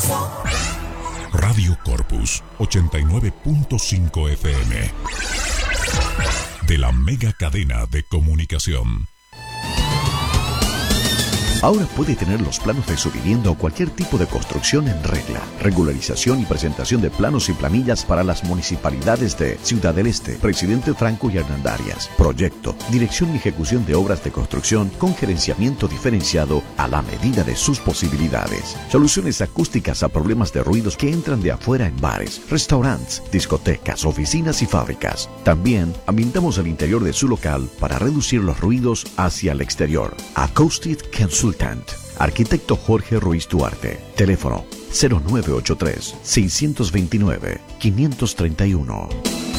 Radio Corpus 89.5 FM de la mega cadena de comunicación. Ahora puede tener los planos de su vivienda o cualquier tipo de construcción en regla. Regularización y presentación de planos y planillas para las municipalidades de Ciudad del Este, Presidente Franco y Hernandarias. Proyecto, dirección y ejecución de obras de construcción con gerenciamiento diferenciado a la medida de sus posibilidades. Soluciones acústicas a problemas de ruidos que entran de afuera en bares, restaurantes, discotecas, oficinas y fábricas. También ambientamos el interior de su local para reducir los ruidos hacia el exterior. Acoustic Consultant. Arquitecto Jorge Ruiz Duarte. Teléfono 0983-629-531.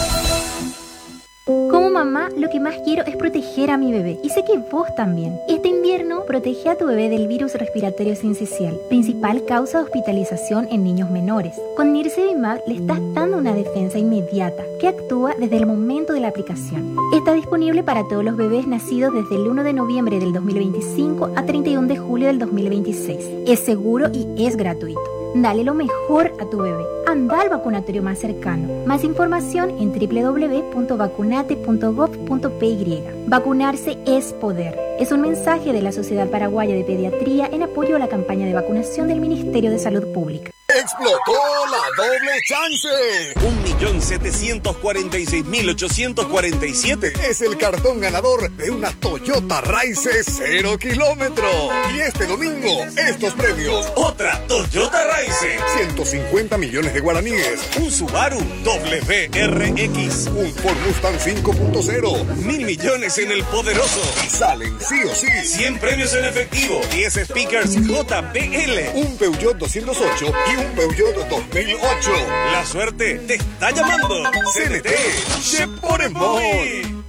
Como mamá, lo que más quiero es proteger a mi bebé. Y sé que vos también. Este invierno, protege a tu bebé del virus respiratorio sincicial, principal causa de hospitalización en niños menores. Con Nirsevimab le estás dando una defensa inmediata que actúa desde el momento de la aplicación. Está disponible para todos los bebés nacidos desde el 1 de noviembre del 2025 a 31 de julio del 2026. Es seguro y es gratuito. Dale lo mejor a tu bebé. Anda al vacunatorio más cercano. Más información en www.vacunate.gov.py. Vacunarse es poder. Es un mensaje de la Sociedad Paraguaya de Pediatría en apoyo a la campaña de vacunación del Ministerio de Salud Pública. ¡Explotó la doble chance! 1.746.847 es el cartón ganador de una Toyota Raice 0 kilómetros. Y este domingo, estos premios: otra Toyota Raice, 150 millones de guaraníes, un Subaru WRX, un Ford Mustang 5.0, 1.000 millones en el poderoso. Y salen sí o sí 100 premios en efectivo, 10 speakers JBL, un Peugeot 208 y un Peugeot 2008. La suerte te está llamando. CNT Cheporemón.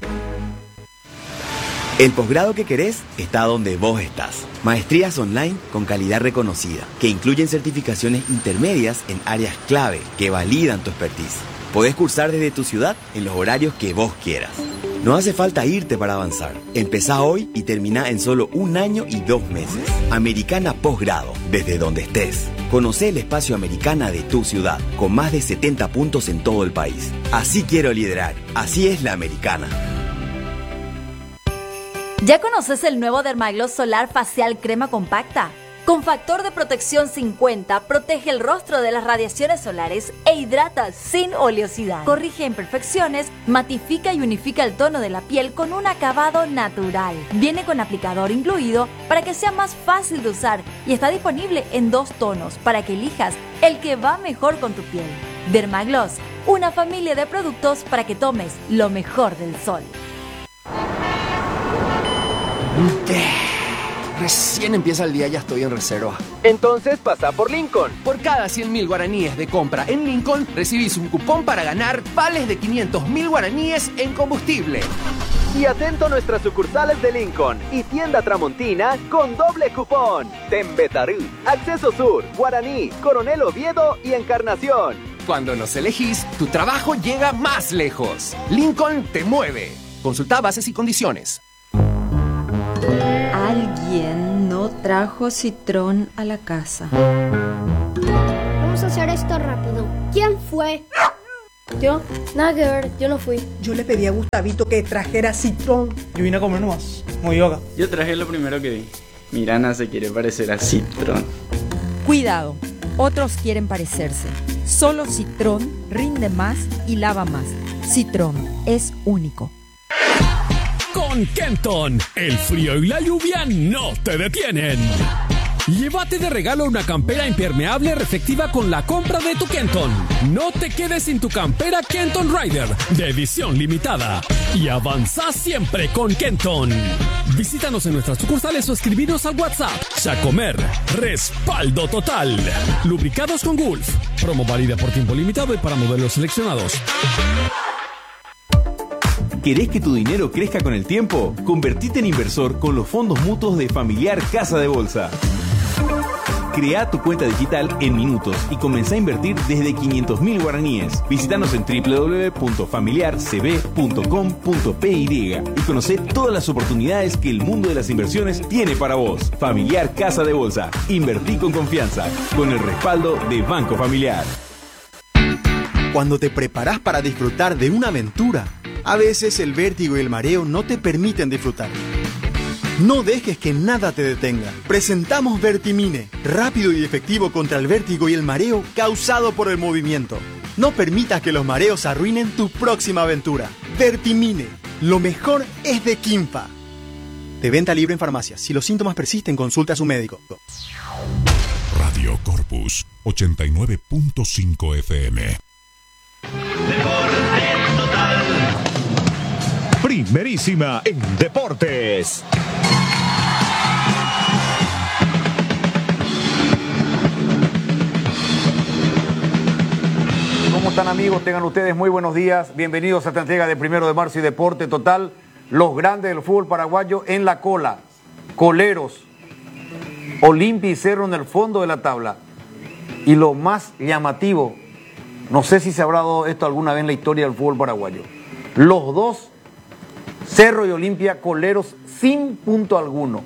El posgrado que querés está donde vos estás. Maestrías online con calidad reconocida, que incluyen certificaciones intermedias en áreas clave que validan tu expertise. Podés cursar desde tu ciudad en los horarios que vos quieras. No hace falta irte para avanzar. Empezá hoy y termina en solo 1 año y 2 meses. Americana Posgrado, desde donde estés. Conocé el espacio Americana de tu ciudad, con más de 70 puntos en todo el país. Así quiero liderar. Así es la Americana. ¿Ya conoces el nuevo Dermagloss Solar Facial Crema Compacta? Con factor de protección 50, protege el rostro de las radiaciones solares e hidrata sin oleosidad. Corrige imperfecciones, matifica y unifica el tono de la piel con un acabado natural. Viene con aplicador incluido para que sea más fácil de usar y está disponible en 2 tonos para que elijas el que va mejor con tu piel. Dermagloss, una familia de productos para que tomes lo mejor del sol. Recién empieza el día y ya estoy en reserva. Entonces pasa por Lincoln. Por cada 100.000 guaraníes de compra en Lincoln, recibís un cupón para ganar vales de 500.000 guaraníes en combustible. Y atento a nuestras sucursales de Lincoln y tienda Tramontina con doble cupón. Tembetarú, Acceso Sur, Guaraní, Coronel Oviedo y Encarnación. Cuando nos elegís, tu trabajo llega más lejos. Lincoln te mueve. Consulta bases y condiciones. Alguien no trajo citrón a la casa. Vamos a hacer esto rápido. ¿Quién fue? ¿Yo? Nada que ver, yo no fui. Yo le pedí a Gustavito que trajera citrón. Yo vine a comer nomás, muy yoga. Yo traje lo primero que vi. Mirana se quiere parecer a citrón. Cuidado, otros quieren parecerse. Solo citrón rinde más y lava más. Citrón es único. Con Kenton, el frío y la lluvia no te detienen. Llévate de regalo una campera impermeable reflectiva con la compra de tu Kenton. No te quedes sin tu campera Kenton Rider de edición limitada. Y avanza siempre con Kenton. Visítanos en nuestras sucursales o escribinos al WhatsApp. Chacomer, respaldo total. Lubricados con Gulf. Promo válida por tiempo limitado y para modelos seleccionados. ¿Querés que tu dinero crezca con el tiempo? Convertite en inversor con los fondos mutuos de Familiar Casa de Bolsa. Crea tu cuenta digital en minutos y comenzá a invertir desde 500.000 guaraníes. Visítanos en www.familiarcb.com.py y conocé todas las oportunidades que el mundo de las inversiones tiene para vos. Familiar Casa de Bolsa. Invertí con confianza, con el respaldo de Banco Familiar. Cuando te preparás para disfrutar de una aventura, a veces el vértigo y el mareo no te permiten disfrutar. No dejes que nada te detenga. Presentamos Vertimine, rápido y efectivo contra el vértigo y el mareo causado por el movimiento. No permitas que los mareos arruinen tu próxima aventura. Vertimine, lo mejor es de Quimpa. De venta libre en farmacias. Si los síntomas persisten, consulta a su médico. Radio Corpus 89.5 FM. Primerísima en deportes. ¿Cómo están, amigos? Tengan ustedes muy buenos días. Bienvenidos a esta entrega de 1 de marzo y Deporte Total. Los grandes del fútbol paraguayo en la cola. Coleros, Olimpia y Cerro en el fondo de la tabla. Y lo más llamativo, no sé si se habrá dado esto alguna vez en la historia del fútbol paraguayo. Los dos, Cerro y Olimpia, coleros sin punto alguno.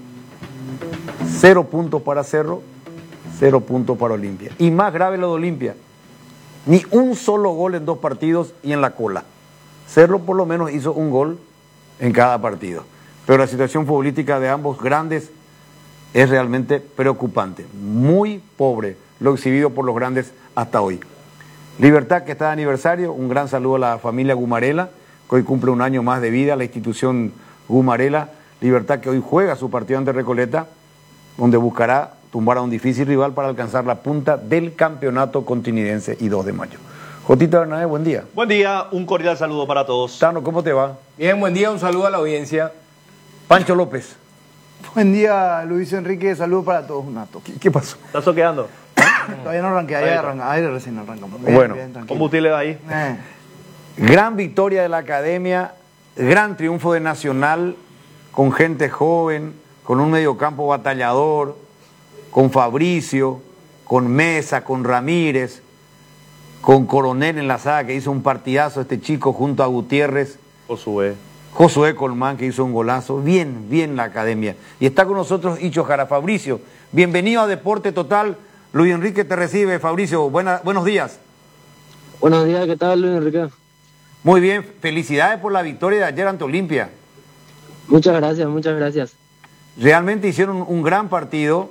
0 puntos para Cerro, 0 puntos para Olimpia. Y más grave lo de Olimpia. Ni un solo gol en 2 partidos y en la cola. Cerro por lo menos hizo un gol en cada partido. Pero la situación futbolística de ambos grandes es realmente preocupante. Muy pobre lo exhibido por los grandes hasta hoy. Libertad, que está de aniversario, un gran saludo a la familia Gumarela, que hoy cumple un año más de vida, la institución Gumarela. Libertad, que hoy juega su partido ante Recoleta, donde buscará tumbar a un difícil rival para alcanzar la punta del campeonato continense y 2 de mayo. Jotita Bernabé, buen día. Buen día, un cordial saludo para todos. Tano, ¿cómo te va? Bien, buen día, un saludo a la audiencia. Pancho López. Buen día, Luis Enrique, saludos para todos, Nato. ¿Qué pasó? ¿Estás soqueando? Todavía no arranqué, ahí recién arrancamos. Bueno, combustible ahí. Gran victoria de la Academia, gran triunfo de Nacional, con gente joven, con un mediocampo batallador, con Fabricio, con Mesa, con Ramírez, con Coronel en la saga, que hizo un partidazo este chico junto a Gutiérrez. Josué Colmán, que hizo un golazo. Bien la Academia. Y está con nosotros Icho Jara. Fabricio, bienvenido a Deporte Total. Luis Enrique te recibe. Fabricio, buenos días. Buenos días, ¿qué tal, Luis Enrique? Muy bien, felicidades por la victoria de ayer ante Olimpia. Muchas gracias. Realmente hicieron un gran partido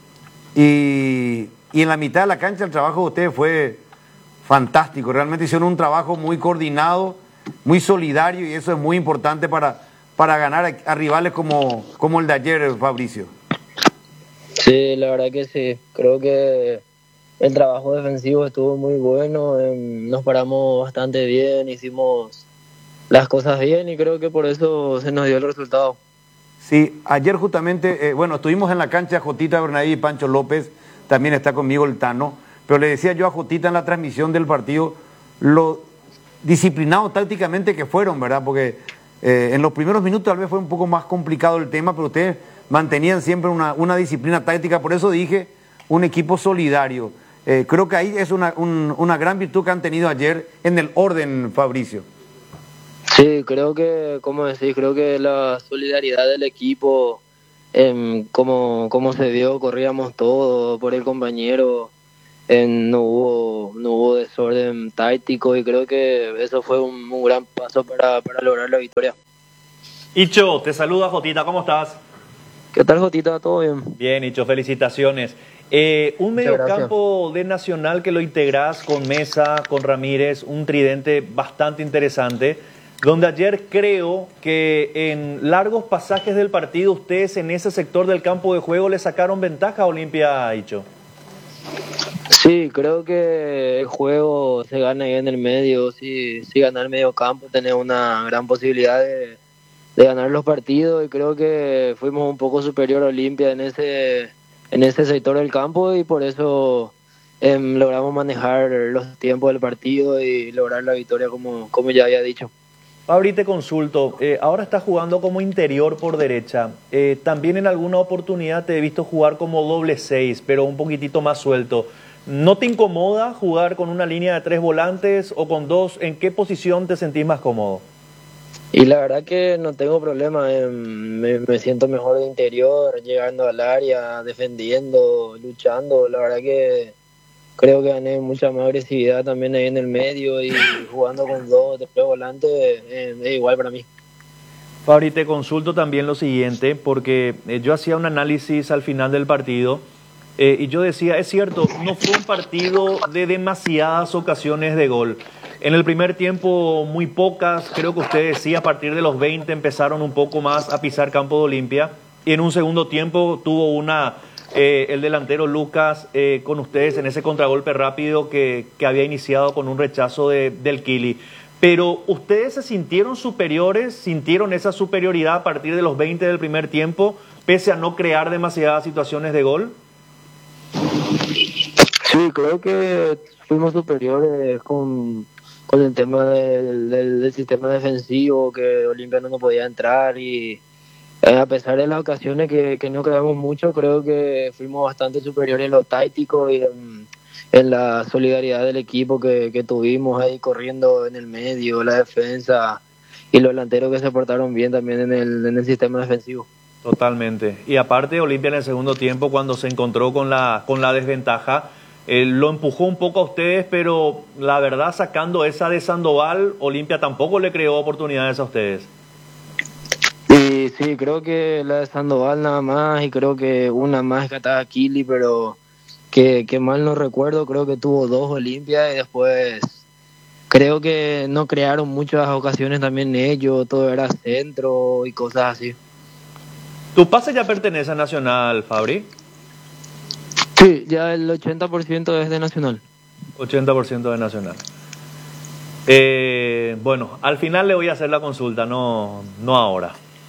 y en la mitad de la cancha el trabajo de ustedes fue fantástico. Realmente hicieron un trabajo muy coordinado, muy solidario, y eso es muy importante para ganar a rivales como el de ayer, Fabricio. Sí, la verdad que sí. Creo que el trabajo defensivo estuvo muy bueno, nos paramos bastante bien, hicimos las cosas bien y creo que por eso se nos dio el resultado. Sí, ayer justamente, estuvimos en la cancha Jotita Bernabé y Pancho López, también está conmigo el Tano, pero le decía yo a Jotita en la transmisión del partido lo disciplinados tácticamente que fueron, ¿verdad? Porque en los primeros minutos tal vez fue un poco más complicado el tema, pero ustedes mantenían siempre una disciplina táctica, por eso dije un equipo solidario. Creo que ahí es una gran virtud que han tenido ayer en el orden, Fabricio. Sí, creo que, como decís, creo que la solidaridad del equipo, como se vio, corríamos todo por el compañero, no hubo desorden táctico y creo que eso fue un gran paso para lograr la victoria. Icho, te saluda Jotita, ¿cómo estás? ¿Qué tal, Jotita? ¿Todo bien? Bien, Icho, felicitaciones. Un mediocampo de Nacional que lo integrás con Mesa, con Ramírez, un tridente bastante interesante, donde ayer creo que en largos pasajes del partido ustedes en ese sector del campo de juego le sacaron ventaja a Olimpia, Icho. Sí, creo que el juego se gana ahí en el medio. Si gana el medio campo, tenés una gran posibilidad de ganar los partidos y creo que fuimos un poco superior a Olimpia en ese sector del campo y por eso logramos manejar los tiempos del partido y lograr la victoria como ya había dicho. Fabri, te consulto, ahora estás jugando como interior por derecha. También en alguna oportunidad te he visto jugar como doble 6, pero un poquitito más suelto. ¿No te incomoda jugar con una línea de 3 volantes o con 2? ¿En qué posición te sentís más cómodo? Y la verdad que no tengo problema, me siento mejor de interior, llegando al área, defendiendo, luchando. La verdad que creo que gané mucha más agresividad también ahí en el medio, y jugando con 2 o 3 volantes es igual para mí. Fabri, te consulto también lo siguiente, porque yo hacía un análisis al final del partido y yo decía, es cierto, no fue un partido de demasiadas ocasiones de gol. En el primer tiempo muy pocas, creo que usted decía, a partir de los 20 empezaron un poco más a pisar campo de Olimpia, y en un segundo tiempo tuvo el delantero Lucas con ustedes en ese contragolpe rápido que había iniciado con un rechazo del Kili. Pero ¿ustedes se sintieron superiores, sintieron esa superioridad a partir de los 20 del primer tiempo, pese a no crear demasiadas situaciones de gol? Sí, creo que fuimos superiores con el tema del sistema defensivo, que Olimpia no podía entrar, y a pesar de las ocasiones que no creamos mucho, creo que fuimos bastante superiores en lo táctico y en la solidaridad del equipo que tuvimos ahí corriendo en el medio, la defensa y los delanteros que se portaron bien también en el sistema defensivo. Totalmente. Y aparte, Olimpia en el segundo tiempo, cuando se encontró con la desventaja, lo empujó un poco a ustedes, pero la verdad, sacando esa de Sandoval, Olimpia tampoco le creó oportunidades a ustedes. Y sí, creo que la de Sandoval nada más, y creo que una más que estaba Kili, pero que mal no recuerdo, creo que tuvo 2 Olimpia, y después creo que no crearon muchas ocasiones también ellos, todo era centro y cosas así. ¿Tu pase ya pertenece a Nacional, Fabri? Sí, ya el 80% es de Nacional. 80% de Nacional. Bueno, al final le voy a hacer la consulta, no ahora.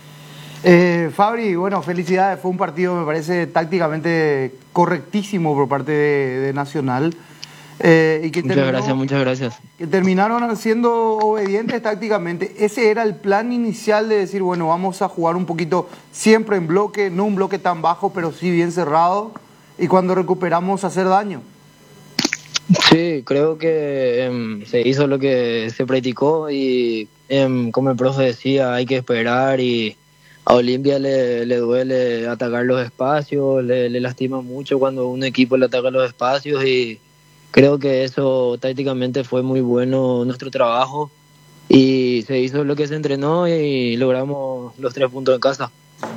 Fabri, bueno, felicidades. Fue un partido, me parece, tácticamente correctísimo por parte de Nacional. Y que muchas gracias. Que terminaron siendo obedientes tácticamente. Ese era el plan inicial, de decir, bueno, vamos a jugar un poquito siempre en bloque, no un bloque tan bajo, pero sí bien cerrado, y cuando recuperamos hacer daño. Sí, creo que se hizo lo que se practicó, y como el profe decía, hay que esperar, y a Olimpia le duele atacar los espacios, le lastima mucho cuando un equipo le ataca los espacios, y creo que eso tácticamente fue muy bueno nuestro trabajo, y se hizo lo que se entrenó y logramos los 3 puntos en casa.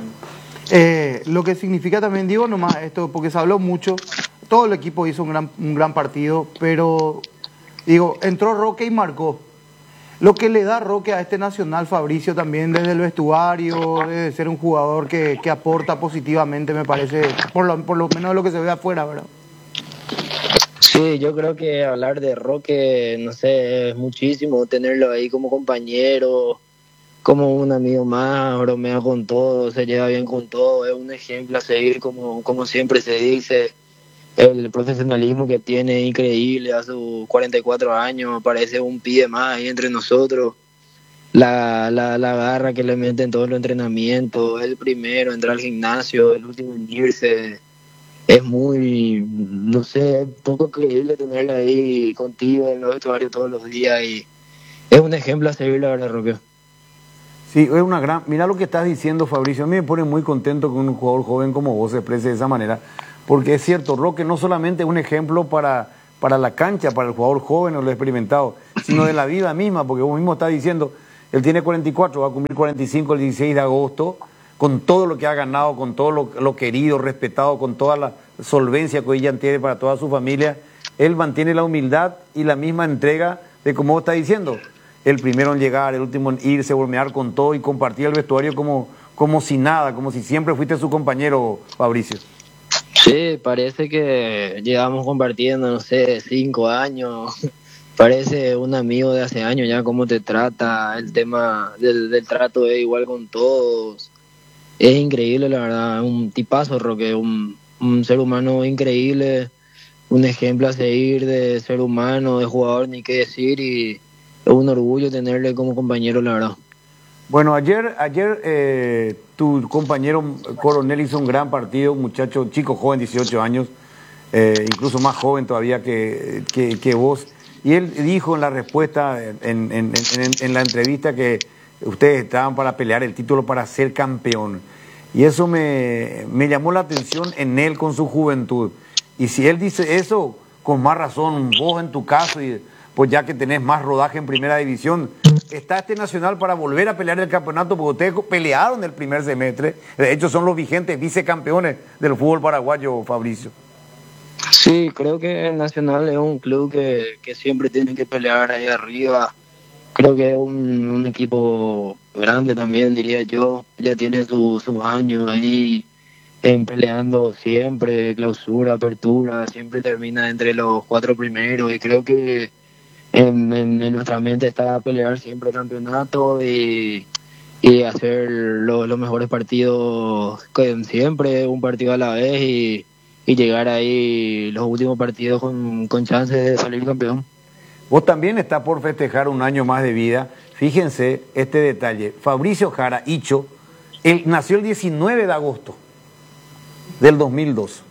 Lo que significa también, digo nomás esto, porque se habló mucho, todo el equipo hizo un gran partido, pero digo, entró Roque y marcó. Lo que le da Roque a este Nacional, Fabricio, también desde el vestuario, de ser un jugador que aporta positivamente, me parece, por lo menos lo que se ve afuera, ¿verdad? Sí, yo creo que hablar de Roque, no sé, es muchísimo, tenerlo ahí como compañero, como un amigo más, bromea con todo, se lleva bien con todo, es un ejemplo a seguir, como siempre se dice. El profesionalismo que tiene es increíble, a sus 44 años parece un pibe más ahí entre nosotros. La garra que le mete en todos los entrenamientos, el primero, entrar al gimnasio, el último en irse. Es muy, no sé, poco creíble tenerla ahí contigo en los vestuarios todos los días, y es un ejemplo a seguir, la verdad, Roque. Sí, es una gran... Mira lo que estás diciendo, Fabricio. A mí me pone muy contento que un jugador joven como vos se exprese de esa manera, porque es cierto, Roque no solamente es un ejemplo para la cancha, para el jugador joven o lo experimentado, sino de la vida misma, porque vos mismo estás diciendo, él tiene 44, va a cumplir 45 el 16 de agosto, con todo lo que ha ganado, con todo lo querido, respetado, con toda la solvencia que ella tiene para toda su familia, él mantiene la humildad y la misma entrega de, como vos estás diciendo, el primero en llegar, el último en irse, bromear con todo y compartir el vestuario como si nada, como si siempre fuiste su compañero, Fabricio. Sí, parece que llevamos compartiendo, no sé, 5 años. Parece un amigo de hace años ya, cómo te trata, el tema del trato es igual con todos. Es increíble, la verdad, un tipazo, Roque, un ser humano increíble, un ejemplo a seguir de ser humano, de jugador, ni qué decir, y un orgullo tenerle como compañero, la verdad. Bueno, ayer tu compañero Coronel hizo un gran partido, un muchacho, chico joven, 18 años, incluso más joven todavía que vos. Y él dijo en la respuesta, en la entrevista, que ustedes estaban para pelear el título, para ser campeón. Y eso me llamó la atención en él con su juventud. Y si él dice eso, con más razón, vos en tu caso, y pues ya que tenés más rodaje en primera división, está este Nacional para volver a pelear el campeonato, porque ustedes pelearon el primer semestre. De hecho, son los vigentes vicecampeones del fútbol paraguayo, Fabricio. Sí, creo que el Nacional es un club que siempre tiene que pelear ahí arriba. Creo que es un equipo grande también, diría yo. Ya tiene sus años ahí peleando siempre, clausura, apertura, siempre termina entre los 4 primeros. Y creo que en nuestra mente está pelear siempre el campeonato y hacer los mejores partidos siempre, un partido a la vez y llegar ahí los últimos partidos con chances de salir campeón. Vos también estás por festejar un año más de vida. Fíjense este detalle. Fabricio Jara Icho, él nació el 19 de agosto del 2002.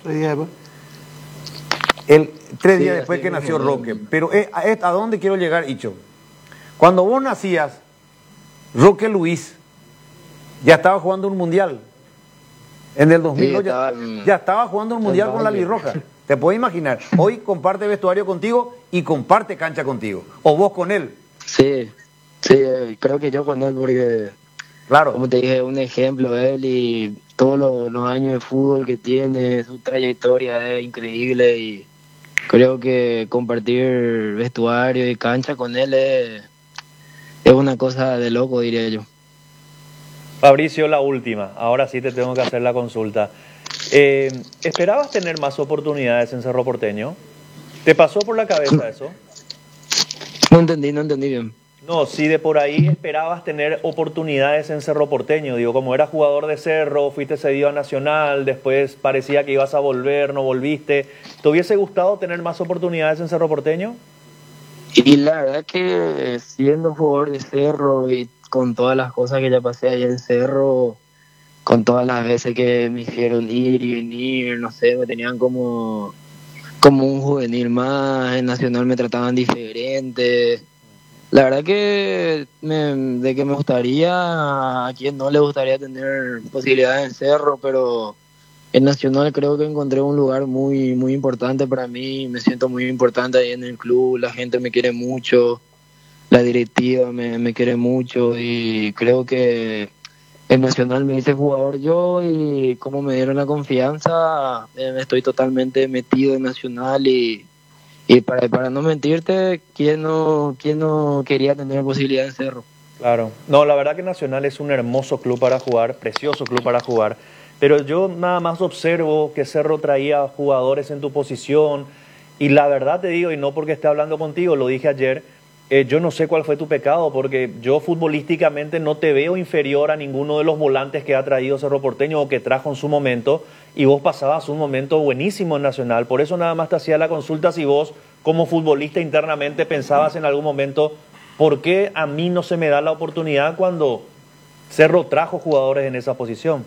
3 días después que nació Roque. Pero ¿a dónde quiero llegar, Icho? Cuando vos nacías, Roque Luis ya estaba jugando un mundial. En el 2002 ya estaba jugando un mundial con la Albirroja. ¿Te puedes imaginar? Hoy comparte vestuario contigo y comparte cancha contigo. O vos con él. Sí, creo que yo con él, porque, claro, como te dije, un ejemplo él y todos los años de fútbol que tiene, su trayectoria es increíble y creo que compartir vestuario y cancha con él es una cosa de loco, diría yo. Fabricio, la última. Ahora sí te tengo que hacer la consulta. ¿Esperabas tener más oportunidades en Cerro Porteño? ¿Te pasó por la cabeza eso? No entendí bien. No, si de por ahí esperabas tener oportunidades en Cerro Porteño. Digo, como eras jugador de Cerro, fuiste cedido a Nacional, después parecía que ibas a volver, no volviste. ¿Te hubiese gustado tener más oportunidades en Cerro Porteño? Y la verdad que siendo jugador de Cerro y con todas las cosas que ya pasé allá en Cerro, con todas las veces que me hicieron ir y venir, no sé, me tenían como un juvenil más, en Nacional me trataban diferente. La verdad que me gustaría, a quien no le gustaría tener posibilidades en Cerro, pero en Nacional creo que encontré un lugar muy, muy importante para mí, me siento muy importante ahí en el club, la gente me quiere mucho, la directiva me quiere mucho y creo que en Nacional me hice jugador yo y como me dieron la confianza, estoy totalmente metido en Nacional y para no mentirte, ¿quién no quería tener posibilidad en Cerro? Claro. No, la verdad que Nacional es un hermoso club para jugar, precioso club para jugar, pero yo nada más observo que Cerro traía jugadores en tu posición y la verdad te digo, y no porque esté hablando contigo, lo dije ayer, yo no sé cuál fue tu pecado, porque yo futbolísticamente no te veo inferior a ninguno de los volantes que ha traído Cerro Porteño o que trajo en su momento, y vos pasabas un momento buenísimo en Nacional. Por eso nada más te hacía la consulta si vos, como futbolista internamente, pensabas en algún momento, ¿por qué a mí no se me da la oportunidad cuando Cerro trajo jugadores en esa posición?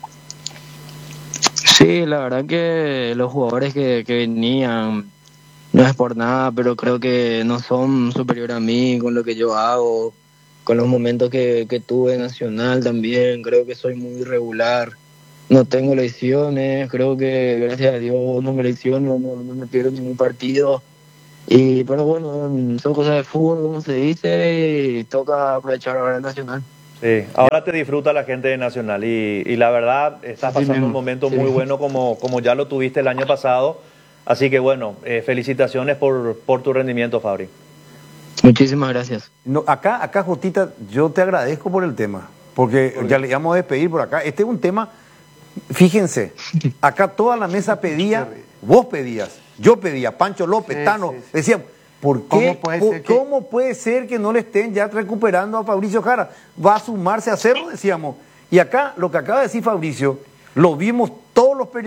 Sí, la verdad que los jugadores que venían, no es por nada, pero creo que no son superiores a mí con lo que yo hago, con los momentos que tuve en Nacional también. Creo que soy muy irregular, no tengo lesiones, creo que gracias a Dios no me lesiono, no me pierdo ningún partido. Pero bueno, son cosas de fútbol, como se dice, y toca aprovechar ahora en Nacional. Sí, ahora te disfruta la gente de Nacional y la verdad estás pasando un momento muy bueno como ya lo tuviste el año pasado. Así que bueno, felicitaciones por tu rendimiento, Fabri. Muchísimas gracias. No, acá, Jotita, yo te agradezco por el tema, porque ya le íbamos a despedir por acá. Este es un tema, fíjense, acá toda la mesa pedía, vos pedías, yo pedía, Pancho López, Tano, decían, ¿por qué? ¿Cómo puede ser que no le estén ya recuperando a Fabricio Jara? Va a sumarse a Cerro, decíamos. Y acá, lo que acaba de decir Fabricio, lo vimos todos los periodistas.